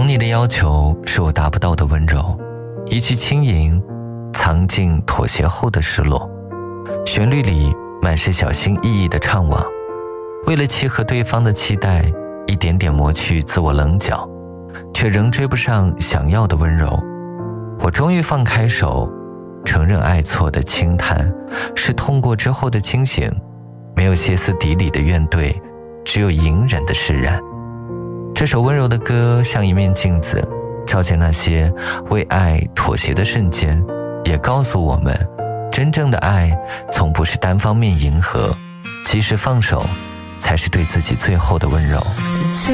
你的要求是我达不到的温柔，一句轻盈，藏进妥协后的失落。旋律里满是小心翼翼的怅惘，为了契合对方的期待，一点点磨去自我棱角，却仍追不上想要的温柔。我终于放开手，承认爱错的轻叹是痛过之后的清醒，没有歇斯底里的怨怼，只有隐忍的释然。这首温柔的歌像一面镜子，照见那些为爱妥协的瞬间，也告诉我们，真正的爱从不是单方面迎合，及时放手才是对自己最后的温柔。